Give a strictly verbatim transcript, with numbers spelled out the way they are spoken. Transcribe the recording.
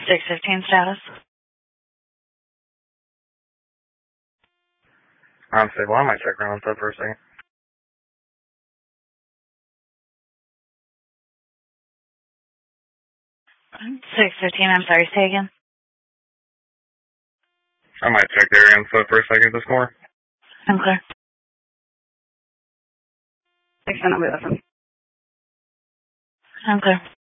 six fifteen status. I'm stable. I might check around for a second. six fifteen, I'm sorry, say again. I might check their info for a second this morning. I'm clear. Thanks, and I'll be listening. I'm clear.